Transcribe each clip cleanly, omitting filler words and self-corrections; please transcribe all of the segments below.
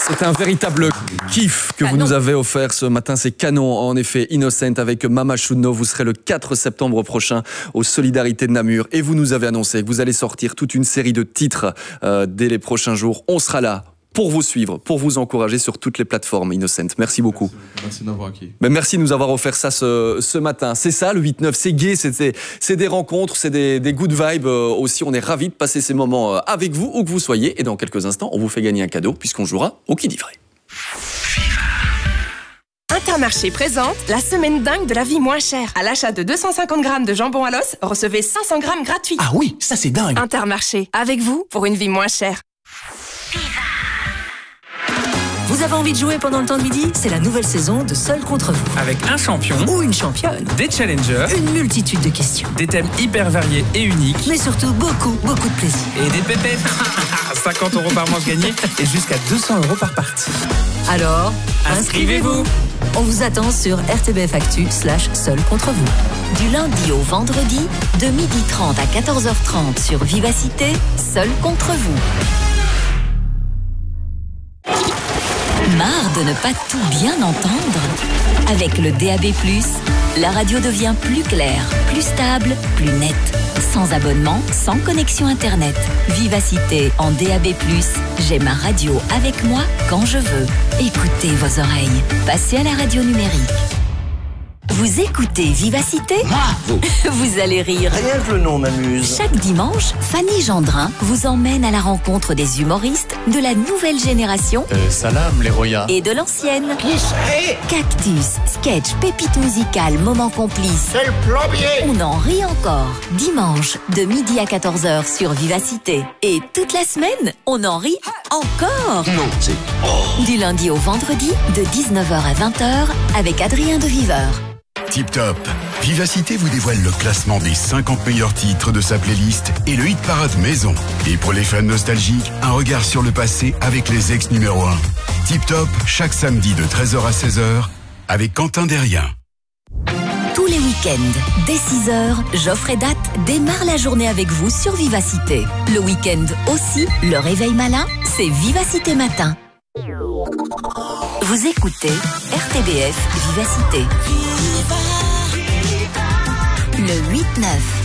C'est un véritable kiff que vous nous avez offert ce matin. C'est canon, en effet. Innocent avec Mama Should Know. Vous serez le 4 septembre prochain aux Solidarités de Namur. Et vous nous avez annoncé que vous allez sortir toute une série de titres dès les prochains jours. On sera là pour vous suivre, pour vous encourager sur toutes les plateformes. Innocent, merci beaucoup. Merci de m'avoir accueilli. Mais merci de nous avoir offert ça ce matin. C'est ça, le 8-9, c'est gai, c'est des rencontres, c'est des good vibes aussi. On est ravis de passer ces moments avec vous, où que vous soyez. Et dans quelques instants, on vous fait gagner un cadeau, puisqu'on jouera au Qui dit vrai. Intermarché présente la semaine dingue de la vie moins chère. À l'achat de 250 grammes de jambon à l'os, recevez 500 grammes gratuits. Ah oui, ça c'est dingue. Intermarché, avec vous pour une vie moins chère. Vous avez envie de jouer pendant le temps de midi? C'est la nouvelle saison de Seul contre vous. Avec un champion Ou une championne. des challengers, Une multitude de questions. des thèmes hyper variés et uniques Mais surtout beaucoup de plaisir. et des pépettes. 50 € par manche gagnée et jusqu'à 200 € par partie. Alors, Inscrivez-vous. On vous attend sur rtbfactu/Seul contre vous. Du lundi au vendredi, de 12h30 à 14h30 sur Vivacité, Seul contre vous. Marre de ne pas tout bien entendre? Avec le DAB+, la radio devient plus claire, plus stable, plus nette. Sans abonnement, sans connexion Internet. Vivacité en DAB+, j'ai ma radio avec moi quand je veux. Écoutez vos oreilles. Passez à la radio numérique. Vous écoutez Vivacité? Vous allez rire. Rien que le nom m'amuse. Chaque dimanche, Fanny Gendrin vous emmène à la rencontre des humoristes de la nouvelle génération Salam les Roya. et de l'ancienne. Qui c'est? Cactus, sketch, pépite musicale, moment complice. C'est le plombier. On en rit encore. Dimanche, de midi à 14h sur Vivacité. Et toute la semaine, on en rit encore. Non, c'est... Du lundi au vendredi, de 19h à 20h, avec Adrien de Viveur. Tip Top. Vivacité vous dévoile le classement des 50 meilleurs titres de sa playlist et le hit parade maison. Et pour les fans nostalgiques, un regard sur le passé avec les ex numéro 1. Tip Top, chaque samedi de 13h à 16h, avec Quentin Derrien. Tous les week-ends, dès 6h, Joffre et Date démarre la journée avec vous sur Vivacité. Le week-end aussi, le réveil malin, c'est Vivacité Matin. Vous écoutez RTBF Vivacité. Le 8-9.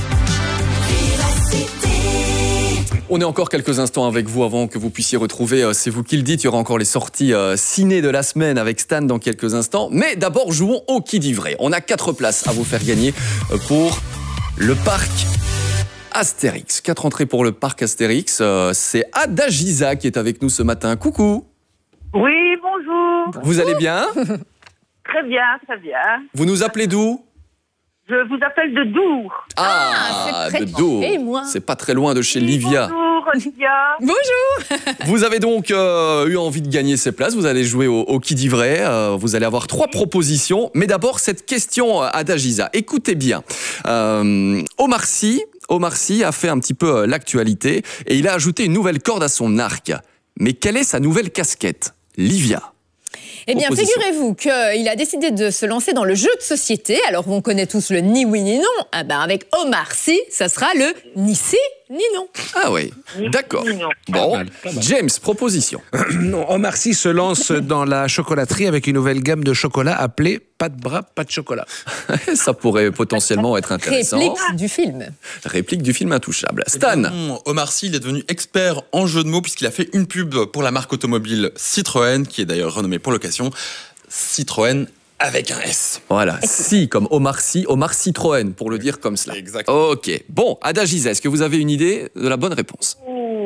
On est encore quelques instants avec vous avant que vous puissiez retrouver C'est vous qui le dites. Il y aura encore les sorties ciné de la semaine avec Stan dans quelques instants. Mais d'abord, jouons au Qui dit vrai. On a 4 places à vous faire gagner pour le parc Astérix. 4 entrées pour le parc Astérix. C'est Adagiza qui est avec nous ce matin. Coucou. Oui, bonjour. Vous allez bien? Très bien, très bien. Vous nous appelez d'où? Je vous appelle de Dour. De Dour. C'est pas très loin de chez Livia. Bonjour, Olivia. Vous avez donc eu envie de gagner ces places. Vous allez jouer au Qui dit vrai. Vous allez avoir 3 propositions. Mais d'abord, cette question à Dagiza. Écoutez bien. Omar Sy a fait un petit peu l'actualité et il a ajouté une nouvelle corde à son arc. Mais quelle est sa nouvelle casquette? Livia. Eh bien, figurez-vous qu'il a décidé de se lancer dans le jeu de société. Alors, on connaît tous le ni oui ni non. Ah ben, avec Omar Sy, ça sera le ni si ni non. Ah oui, d'accord. Bon, James, proposition. Non, Omar Sy se lance dans la chocolaterie avec une nouvelle gamme de chocolat appelée Pas de bras, pas de chocolat. Ça pourrait potentiellement être intéressant. Réplique du film Intouchable. Stan. Omar Sy, il est devenu expert en jeu de mots puisqu'il a fait une pub pour la marque automobile Citroën, qui est d'ailleurs renommée pour l'occasion Citroën avec un S. Voilà, si comme Omar Sy, Omar Citroën, pour le dire comme cela. Exactement. Ok. Bon, Adagiza, est-ce que vous avez une idée de la bonne réponse?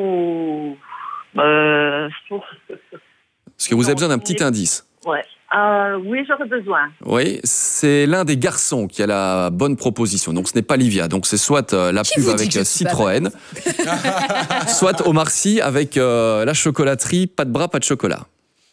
Est-ce que vous avez besoin d'un petit indice? Ouais. Oui, j'aurais besoin. Oui, c'est l'un des garçons qui a la bonne proposition. Donc ce n'est pas Livia. Donc c'est soit la pub avec Citroën, soit Omar Sy avec la chocolaterie Pas de bras, pas de chocolat.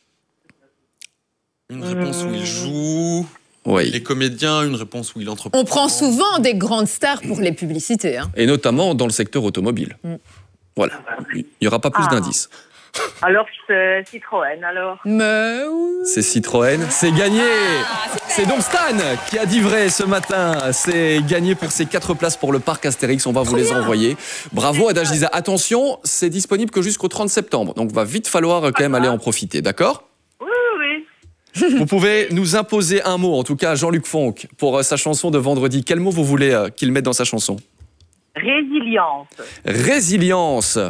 Une réponse où il joue, il est comédien, une réponse où il entreprend. On prend souvent des grandes stars pour les publicités. Hein. Et notamment dans le secteur automobile. Voilà. Il n'y aura pas plus d'indices. Alors, c'est Citroën, alors. Mais oui. C'est Citroën, c'est gagné. C'est donc Stan qui a dit vrai ce matin. C'est gagné pour ces 4 places pour le parc Astérix. On va vous les envoyer. Bravo Adalgisa. Attention, c'est disponible que jusqu'au 30 septembre. Donc, va vite falloir quand même aller en profiter, d'accord ? Oui. Vous pouvez nous imposer un mot, en tout cas Jean-Luc Fonck, pour sa chanson de vendredi. Quel mot vous voulez qu'il mette dans sa chanson ? Résilience. Résilience.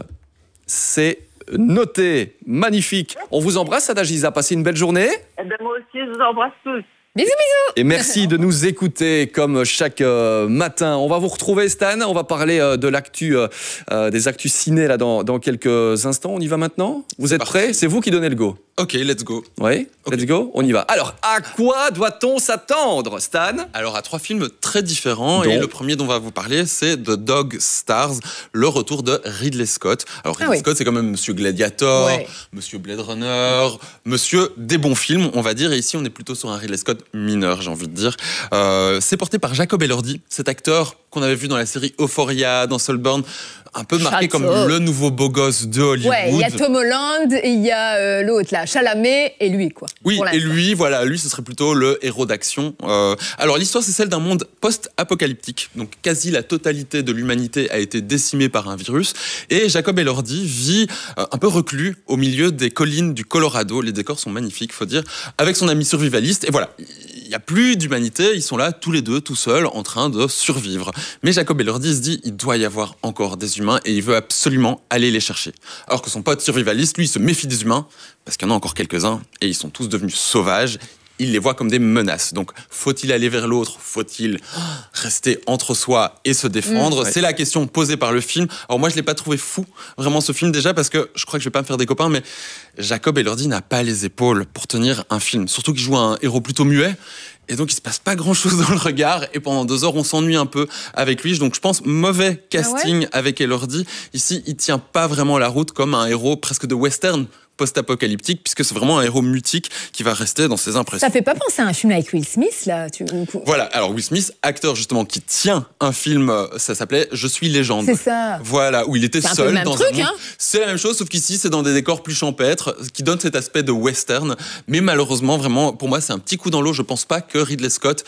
C'est noté. Magnifique. On vous embrasse, Adalgisa. Passez une belle journée. Eh ben, moi aussi, je vous embrasse tous. Bisous, bisous. Et merci de nous écouter comme chaque matin. On va vous retrouver, Stan. On va parler de l'actu, des actus ciné là, dans quelques instants. On y va maintenant ? Vous êtes prêts ? C'est vous qui donnez le go. Ok, let's go. Oui, let's go, on y va. Alors, à quoi doit-on s'attendre, Stan ? Alors, à 3 films très différents. Donc. Et le premier dont on va vous parler, c'est The Dog Stars, le retour de Ridley Scott. Alors, Ridley Scott, c'est quand même Monsieur Gladiator, Monsieur Blade Runner, Monsieur des bons films, on va dire. Et ici, on est plutôt sur un Ridley Scott mineur, j'ai envie de dire. C'est porté par Jacob Elordi, cet acteur qu'on avait vu dans la série Euphoria, dans Saltburn, un peu marqué comme le nouveau beau gosse de Hollywood. Ouais, il y a Tom Holland, et il y a l'autre là, Chalamet, et lui quoi. Oui, et lui, voilà, lui, ce serait plutôt le héros d'action. Alors, l'histoire, c'est celle d'un monde post-apocalyptique. Donc, quasi la totalité de l'humanité a été décimée par un virus. Et Jacob Elordi vit un peu reclus au milieu des collines du Colorado. Les décors sont magnifiques, faut dire, avec son ami survivaliste. Et voilà, il n'y a plus d'humanité. Ils sont là, tous les deux, tout seuls, en train de survivre. Mais Jacob Elordi se dit, il doit y avoir encore des humains et il veut absolument aller les chercher. Alors que son pote survivaliste, lui, se méfie des humains, parce qu'il y en a encore quelques-uns, et ils sont tous devenus sauvages. Il les voit comme des menaces. Donc, faut-il aller vers l'autre ? Faut-il rester entre soi et se défendre ? C'est la question posée par le film. Alors moi, je l'ai pas trouvé fou, vraiment, ce film, déjà, parce que je crois que je vais pas me faire des copains, mais Jacob Elordi n'a pas les épaules pour tenir un film. Surtout qu'il joue un héros plutôt muet. Et donc, il se passe pas grand-chose dans le regard. Et pendant 2 heures, on s'ennuie un peu avec lui. Donc, je pense, mauvais casting avec Elordi. Ici, il tient pas vraiment la route comme un héros presque de western post-apocalyptique, puisque c'est vraiment un héros mutique qui va rester dans ses impressions. Ça fait pas penser à un film avec Will Smith, là Voilà, alors Will Smith, acteur justement qui tient un film, ça s'appelait Je suis légende. C'est ça. Voilà, où il était seul un peu le même dans truc, un monde. hein. C'est la même chose, sauf qu'ici, c'est dans des décors plus champêtres, qui donne cet aspect de western. Mais malheureusement, vraiment, pour moi, c'est un petit coup dans l'eau. Je pense pas que Ridley Scott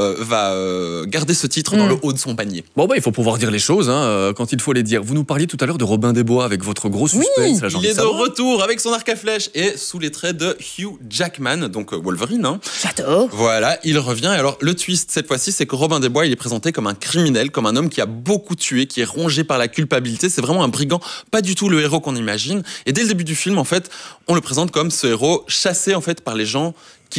va garder ce titre dans le haut de son panier. Bon, il faut pouvoir dire les choses quand il faut les dire. Vous nous parliez tout à l'heure de Robin des Bois avec votre gros suspense. Là, il est de retour avec son arc à flèche et sous les traits de Hugh Jackman, donc Wolverine. Hein. J'adore. Voilà, il revient. Et alors, le twist, cette fois-ci, c'est que Robin des Bois, il est présenté comme un criminel, comme un homme qui a beaucoup tué, qui est rongé par la culpabilité. C'est vraiment un brigand, pas du tout le héros qu'on imagine. Et dès le début du film, en fait, on le présente comme ce héros chassé, en fait, par les gens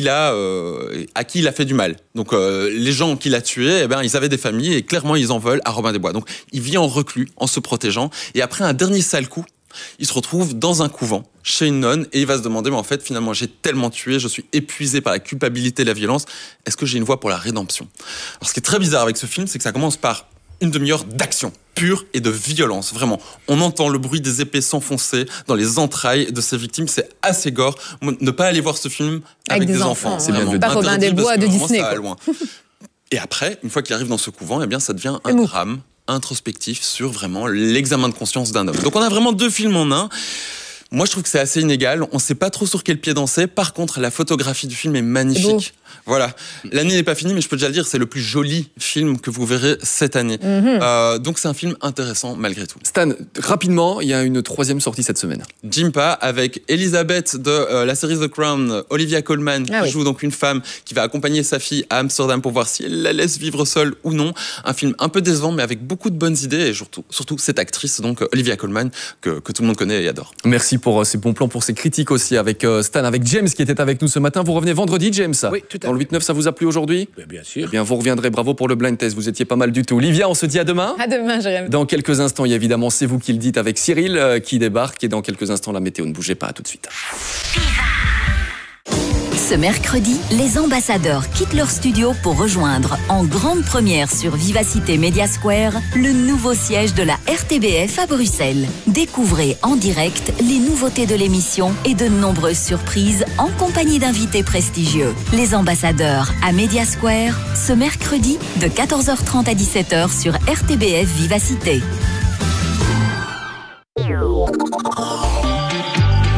à qui il a fait du mal. Donc, les gens qu'il a tués, eh ben, ils avaient des familles et clairement, ils en veulent à Robin des Bois. Donc, il vit en reclus, en se protégeant. Et après un dernier sale coup, il se retrouve dans un couvent, chez une nonne, et il va se demander, mais en fait, finalement, j'ai tellement tué, je suis épuisé par la culpabilité et la violence, est-ce que j'ai une voie pour la rédemption ? Alors, ce qui est très bizarre avec ce film, c'est que ça commence par une demi-heure d'action pure et de violence, vraiment. On entend le bruit des épées s'enfoncer dans les entrailles de ces victimes, c'est assez gore. Ne pas aller voir ce film avec des enfants. C'est bien de pas Robin des Bois de Disney. Ça va loin. Et après, une fois qu'il arrive dans ce couvent, eh bien, ça devient un drame introspectif sur vraiment l'examen de conscience d'un homme. Donc on a vraiment 2 films en un. Moi, je trouve que c'est assez inégal. On ne sait pas trop sur quel pied danser. Par contre, la photographie du film est magnifique. Voilà. L'année n'est pas finie, mais je peux déjà le dire, c'est le plus joli film que vous verrez cette année. Donc, c'est un film intéressant malgré tout. Stan, rapidement, il y a une 3e sortie cette semaine. Jimpa, avec Elisabeth de la série The Crown, Olivia Colman, qui joue donc une femme qui va accompagner sa fille à Amsterdam pour voir si elle la laisse vivre seule ou non. Un film un peu décevant, mais avec beaucoup de bonnes idées, et surtout cette actrice, donc Olivia Colman, que tout le monde connaît et adore. Merci pour ces bons plans, pour ces critiques aussi avec Stan, avec James qui était avec nous ce matin. Vous revenez vendredi, James ? Oui, tout à fait. Dans le 8-9, ça vous a plu aujourd'hui ? Bien sûr. Eh bien, vous reviendrez. Bravo pour le blind test. Vous étiez pas mal du tout. Olivia, on se dit à demain. À demain, Jérémy. Dans quelques instants, il y a évidemment C'est vous qui le dites avec Cyril qui débarque. Et dans quelques instants, la météo. Ne bougez pas, à tout de suite. Ce mercredi, les ambassadeurs quittent leur studio pour rejoindre en grande première sur Vivacité Media Square le nouveau siège de la RTBF à Bruxelles. Découvrez en direct les nouveautés de l'émission et de nombreuses surprises en compagnie d'invités prestigieux. Les ambassadeurs à Media Square, ce mercredi de 14h30 à 17h sur RTBF Vivacité.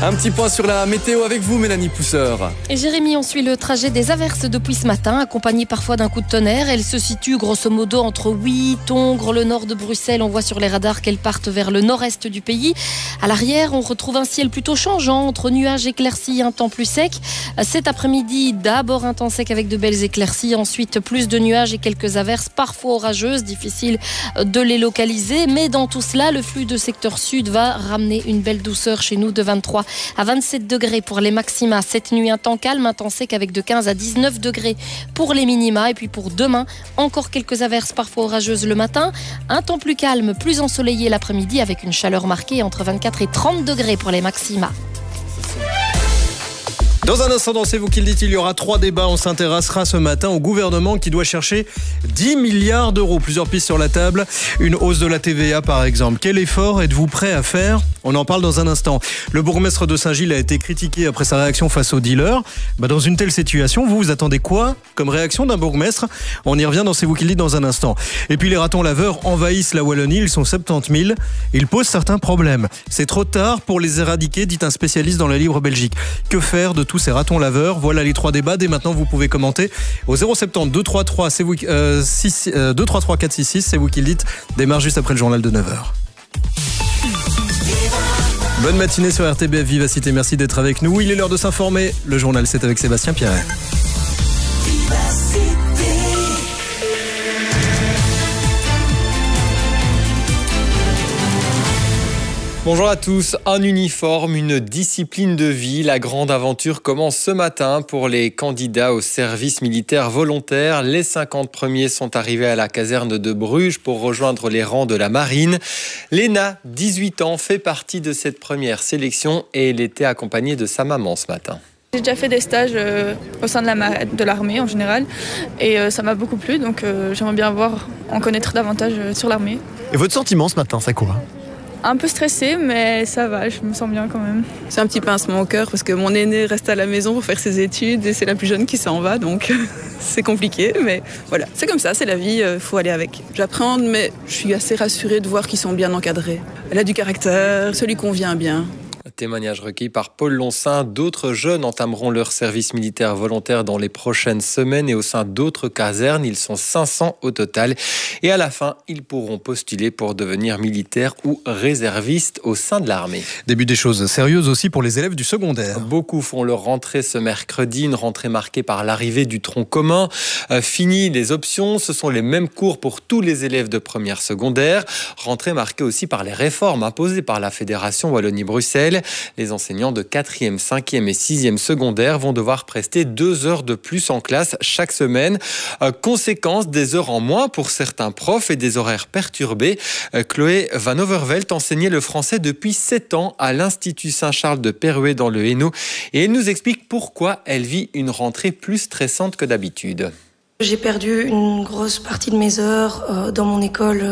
Un petit point sur la météo avec vous, Mélanie Pousseur. Et Jérémy, on suit le trajet des averses depuis ce matin, accompagné parfois d'un coup de tonnerre. Elles se situent grosso modo entre Huy, Tongres, le nord de Bruxelles. On voit sur les radars qu'elles partent vers le nord-est du pays. À l'arrière, on retrouve un ciel plutôt changeant, entre nuages éclaircis, un temps plus sec. Cet après-midi, d'abord un temps sec avec de belles éclaircies. Ensuite, plus de nuages et quelques averses, parfois orageuses. Difficile de les localiser. Mais dans tout cela, le flux de secteur sud va ramener une belle douceur chez nous de 23 à 27 degrés pour les maxima. Cette nuit, un temps calme, un temps sec avec de 15 à 19 degrés pour les minima. Et puis pour demain, encore quelques averses parfois orageuses le matin. Un temps plus calme, plus ensoleillé l'après-midi avec une chaleur marquée entre 24 et 30 degrés pour les maxima. Dans un instant, dans C'est vous qui le dites, il y aura 3 débats. On s'intéressera ce matin au gouvernement qui doit chercher 10 milliards d'euros. Plusieurs pistes sur la table. Une hausse de la TVA, par exemple. Quel effort êtes-vous prêt à faire ? On en parle dans un instant. Le bourgmestre de Saint-Gilles a été critiqué après sa réaction face aux dealers. Dans une telle situation, vous attendez quoi comme réaction d'un bourgmestre ? On y revient dans C'est vous qui le dites dans un instant. Et puis les ratons laveurs envahissent la Wallonie. Ils sont 70 000. Ils posent certains problèmes. C'est trop tard pour les éradiquer, dit un spécialiste dans la Libre Belgique. Que faire de tous ces ratons laveurs ? Voilà les 3 débats. Dès maintenant, vous pouvez commenter au 070 233 233 466. C'est vous qui le dites. Démarre juste après le journal de 9h. Bonne matinée sur RTBF Vivacité. Merci d'être avec nous. Il est l'heure de s'informer. Le journal, c'est avec Sébastien Pierret. Bonjour à tous. Un uniforme, une discipline de vie. La grande aventure commence ce matin pour les candidats au service militaire volontaire. Les 50 premiers sont arrivés à la caserne de Bruges pour rejoindre les rangs de la marine. Léna, 18 ans, fait partie de cette première sélection et elle était accompagnée de sa maman ce matin. J'ai déjà fait des stages au sein de l'armée en général et ça m'a beaucoup plu, donc j'aimerais bien en connaître davantage sur l'armée. Et votre sentiment ce matin, c'est quoi ? Un peu stressée, mais ça va, je me sens bien quand même. C'est un petit pincement au cœur parce que mon aînée reste à la maison pour faire ses études et c'est la plus jeune qui s'en va, donc c'est compliqué, mais voilà, c'est comme ça, c'est la vie, faut aller avec. J'appréhende, mais je suis assez rassurée de voir qu'ils sont bien encadrés. Elle a du caractère, ça lui convient bien. Témoignage recueilli par Paul Loncin. D'autres jeunes entameront leur service militaire volontaire dans les prochaines semaines et au sein d'autres casernes. Ils sont 500 au total. Et à la fin, ils pourront postuler pour devenir militaires ou réservistes au sein de l'armée. Début des choses sérieuses aussi pour les élèves du secondaire. Beaucoup font leur rentrée ce mercredi, une rentrée marquée par l'arrivée du tronc commun. Fini les options, ce sont les mêmes cours pour tous les élèves de première secondaire. Rentrée marquée aussi par les réformes imposées par la Fédération Wallonie-Bruxelles. Les enseignants de 4e, 5e et 6e secondaire vont devoir prester 2 heures de plus en classe chaque semaine. Conséquence, des heures en moins pour certains profs et des horaires perturbés. Chloé Van Overvelt enseignait le français depuis 7 ans à l'Institut Saint-Charles de Perruet dans le Hainaut. Et elle nous explique pourquoi elle vit une rentrée plus stressante que d'habitude. J'ai perdu une grosse partie de mes heures dans mon école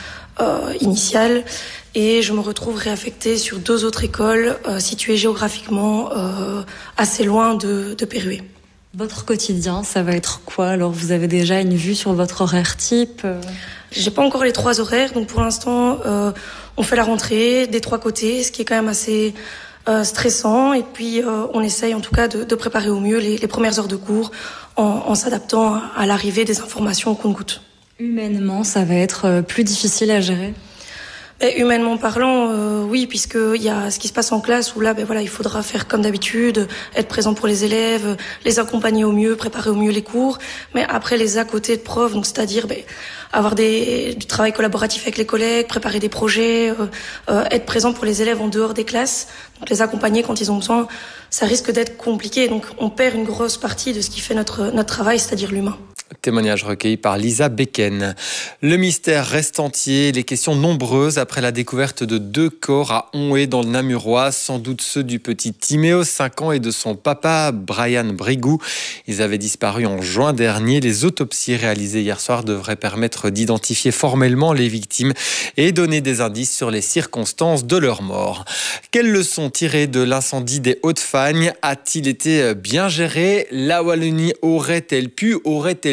initiale et je me retrouve réaffectée sur 2 autres écoles situées géographiquement assez loin de Perruet. Votre quotidien, ça va être quoi ? Alors vous avez déjà une vue sur votre horaire type ? J'ai pas encore les 3 horaires, donc pour l'instant on fait la rentrée des 3 côtés, ce qui est quand même assez stressant, et puis on essaye en tout cas de préparer au mieux les premières heures de cours en s'adaptant à l'arrivée des informations au compte-gouttes. Humainement, ça va être plus difficile à gérer ? Humainement parlant, oui, puisqu'il y a ce qui se passe en classe où là, il faudra faire comme d'habitude, être présent pour les élèves, les accompagner au mieux, préparer au mieux les cours. Mais après, les à côté de prof, donc c'est-à-dire avoir du travail collaboratif avec les collègues, préparer des projets, être présent pour les élèves en dehors des classes, donc les accompagner quand ils ont besoin, ça risque d'être compliqué. Donc on perd une grosse partie de ce qui fait notre travail, c'est-à-dire l'humain. Témoignage recueilli par Lisa Becken. Le mystère reste entier, les questions nombreuses après la découverte de 2 corps à Onhé dans le Namurois, sans doute ceux du petit Timéo, 5 ans, et de son papa, Brian Brigou. Ils avaient disparu en juin dernier. Les autopsies réalisées hier soir devraient permettre d'identifier formellement les victimes et donner des indices sur les circonstances de leur mort. Quelles leçons tirer de l'incendie des Hauts-de-Fagne ? A-t-il été bien géré ? La Wallonie aurait-elle pu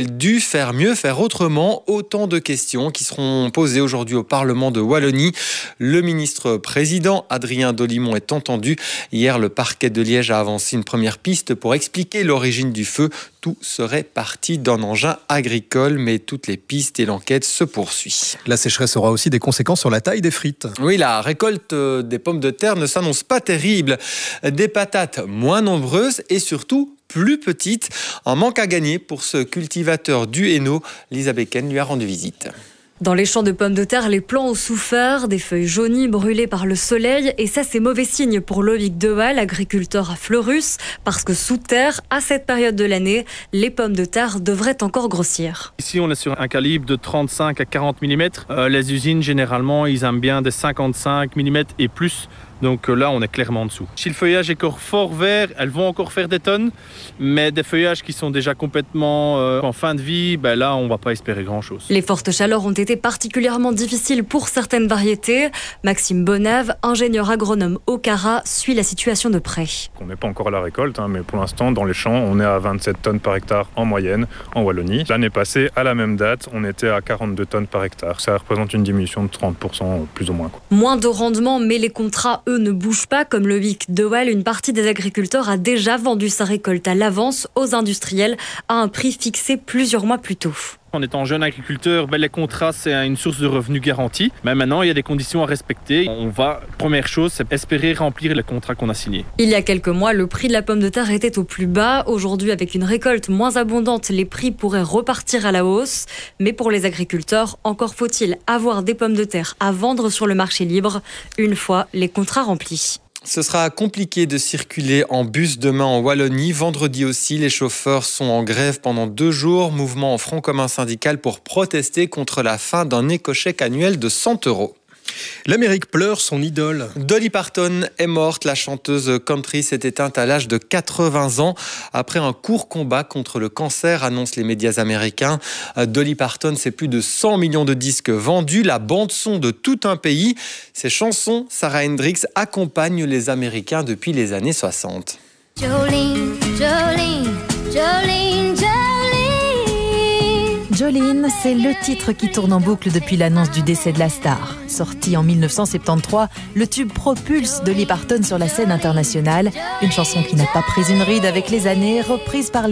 aurait-elle dû faire mieux, faire autrement? Autant de questions qui seront posées aujourd'hui au Parlement de Wallonie. Le ministre-président Adrien Dolimon est entendu. Hier, le parquet de Liège a avancé une première piste pour expliquer l'origine du feu. Tout serait parti d'un engin agricole, mais toutes les pistes et l'enquête se poursuivent. La sécheresse aura aussi des conséquences sur la taille des frites. Oui, la récolte des pommes de terre ne s'annonce pas terrible. Des patates moins nombreuses et surtout plus petites. Un manque à gagner pour ce cultivateur du Hainaut. Lisa Becken lui a rendu visite. Dans les champs de pommes de terre, les plants ont souffert, des feuilles jaunies brûlées par le soleil. Et ça, c'est mauvais signe pour Loïc Dehal, agriculteur à Fleurus, parce que sous terre, à cette période de l'année, les pommes de terre devraient encore grossir. Ici, on est sur un calibre de 35 à 40 mm. Les usines, généralement, ils aiment bien des 55 mm et plus. Donc là, on est clairement en dessous. Si le feuillage est encore fort vert, elles vont encore faire des tonnes. Mais des feuillages qui sont déjà complètement en fin de vie, là, on ne va pas espérer grand-chose. Les fortes chaleurs ont été particulièrement difficiles pour certaines variétés. Maxime Bonave, ingénieur agronome au Cara, suit la situation de près. On n'est pas encore à la récolte, mais pour l'instant, dans les champs, on est à 27 tonnes par hectare en moyenne en Wallonie. L'année passée, à la même date, on était à 42 tonnes par hectare. Ça représente une diminution de 30% plus ou moins. Moins de rendement, mais les contrats, eux, ne bougent pas. Comme Loïc Dehal, une partie des agriculteurs a déjà vendu sa récolte à l'avance aux industriels à un prix fixé plusieurs mois plus tôt. En étant jeune agriculteur, les contrats, c'est une source de revenus garantie. Mais maintenant, il y a des conditions à respecter. Première chose, c'est espérer remplir les contrats qu'on a signés. Il y a quelques mois, le prix de la pomme de terre était au plus bas. Aujourd'hui, avec une récolte moins abondante, les prix pourraient repartir à la hausse. Mais pour les agriculteurs, encore faut-il avoir des pommes de terre à vendre sur le marché libre une fois les contrats remplis. Ce sera compliqué de circuler en bus demain en Wallonie. Vendredi aussi, les chauffeurs sont en grève pendant 2 jours. Mouvement en front commun syndical pour protester contre la fin d'un éco-chèque annuel de 100 €. L'Amérique pleure son idole. Dolly Parton est morte. La chanteuse country s'est éteinte à l'âge de 80 ans après un court combat contre le cancer, annoncent les médias américains. Dolly Parton, c'est plus de 100 millions de disques vendus, la bande-son de tout un pays. Ses chansons, Sarah Hendrix, accompagnent les Américains depuis les années 60. Jolene, Jolene, Jolene, Jolene. Jolene, c'est le titre qui tourne en boucle depuis l'annonce du décès de la star. Sorti en 1973, le tube propulse Dolly Parton sur la scène internationale. Une chanson qui n'a pas pris une ride avec les années, reprise par les